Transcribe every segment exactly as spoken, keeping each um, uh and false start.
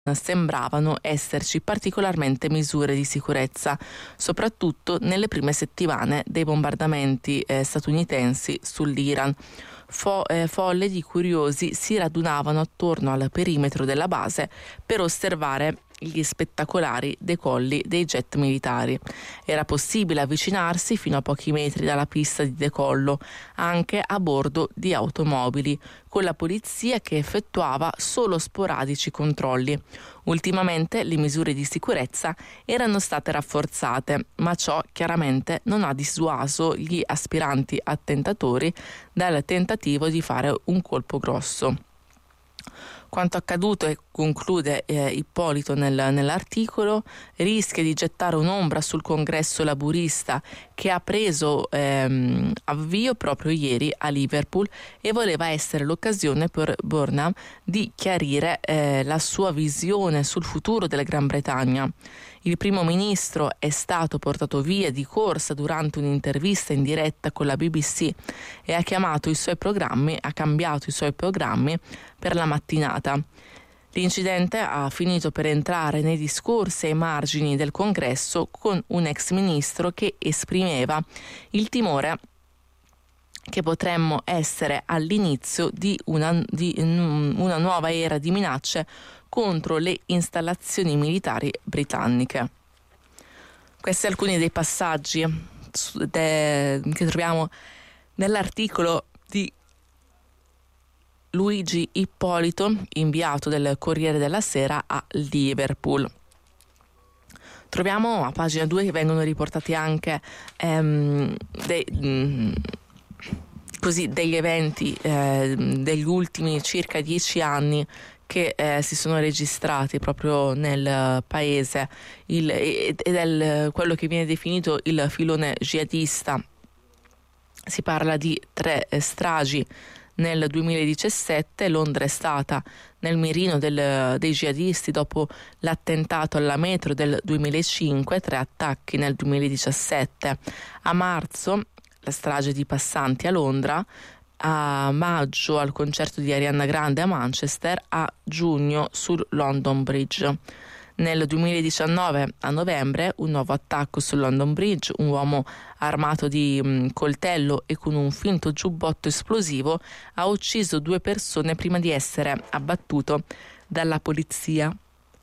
sembravano esserci particolarmente misure di sicurezza, soprattutto nelle prime settimane dei bombardamenti eh, statunitensi sull'Iran. Fo- eh, folle di curiosi si radunavano attorno al perimetro della base per osservare gli spettacolari decolli dei jet militari. Era possibile avvicinarsi fino a pochi metri dalla pista di decollo, anche a bordo di automobili, con la polizia che effettuava solo sporadici controlli. Ultimamente le misure di sicurezza erano state rafforzate, ma ciò chiaramente non ha dissuaso gli aspiranti attentatori dal tentativo di fare un colpo grosso. Quanto accaduto, e conclude eh, Ippolito nel, nell'articolo, rischia di gettare un'ombra sul congresso laburista che ha preso ehm, avvio proprio ieri a Liverpool e voleva essere l'occasione per Burnham di chiarire eh, la sua visione sul futuro della Gran Bretagna. Il primo ministro è stato portato via di corsa durante un'intervista in diretta con la B B C e ha chiamato i suoi programmi, ha cambiato i suoi programmi per la mattinata. L'incidente ha finito per entrare nei discorsi ai margini del congresso con un ex ministro che esprimeva il timore che potremmo essere all'inizio di una, di una nuova era di minacce contro le installazioni militari britanniche. Questi alcuni dei passaggi de, che troviamo nell'articolo di Luigi Ippolito, inviato del Corriere della Sera a Liverpool. Troviamo a pagina due che vengono riportati anche ehm, dei, mh, così, degli eventi eh, degli ultimi circa dieci anni che eh, si sono registrati proprio nel paese il, ed è quello che viene definito il filone jihadista. Si parla di tre eh, stragi nel duemiladiciassette. Londra è stata nel mirino del, dei jihadisti dopo l'attentato alla metro del duemilacinque, tre attacchi nel duemiladiciassette. A marzo la strage di passanti a Londra, a maggio al concerto di Ariana Grande a Manchester, a giugno sul London Bridge. Nel duemiladiciannove a novembre un nuovo attacco sul London Bridge, un uomo armato di mh, coltello e con un finto giubbotto esplosivo ha ucciso due persone prima di essere abbattuto dalla polizia.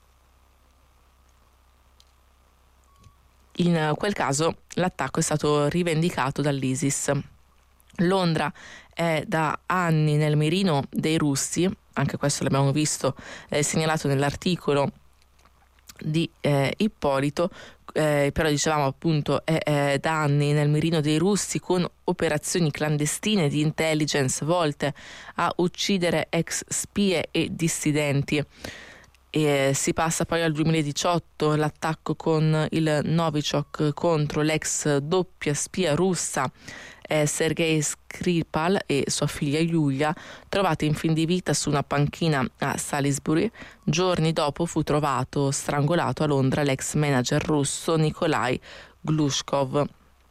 In quel caso l'attacco è stato rivendicato dall'ISIS. Londra è da anni nel mirino dei russi, anche questo l'abbiamo visto eh, segnalato nell'articolo di eh, Ippolito, eh, però dicevamo appunto è, è da anni nel mirino dei russi con operazioni clandestine di intelligence volte a uccidere ex spie e dissidenti. E si passa poi al duemiladiciotto, l'attacco con il Novichok contro l'ex doppia spia russa eh, Sergei Skripal e sua figlia Yulia, trovati in fin di vita su una panchina a Salisbury. Giorni dopo fu trovato strangolato a Londra l'ex manager russo Nikolai Glushkov.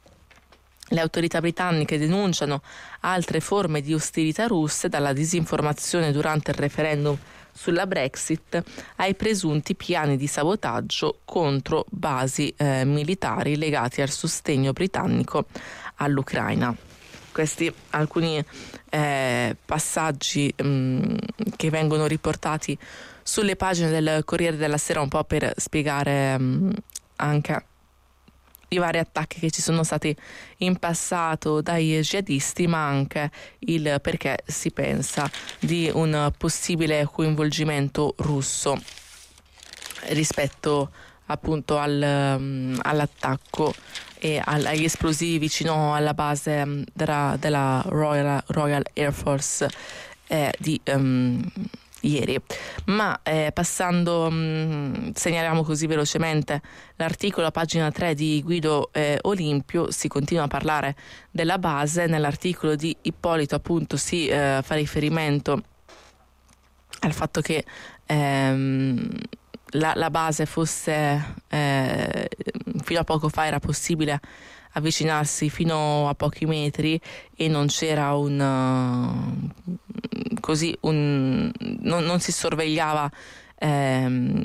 Le autorità britanniche denunciano altre forme di ostilità russe, dalla disinformazione durante il referendum sulla Brexit ai presunti piani di sabotaggio contro basi eh, militari legati al sostegno britannico all'Ucraina. Questi alcuni eh, passaggi mh, che vengono riportati sulle pagine del Corriere della Sera, un po' per spiegare mh, anche i vari attacchi che ci sono stati in passato dai jihadisti, ma anche il perché si pensa di un possibile coinvolgimento russo rispetto appunto al, um, all'attacco e al, agli esplosivi vicino alla base um, della, della Royal, Royal Air Force eh, di um, ieri. Ma eh, passando, mh, segnaliamo così velocemente l'articolo a pagina tre di Guido eh, Olimpio. Si continua a parlare della base. Nell'articolo di Ippolito appunto si eh, fa riferimento al fatto che ehm, la, la base fosse eh, fino a poco fa era possibile avvicinarsi fino a pochi metri e non c'era un uh, così un non, non si sorvegliava ehm,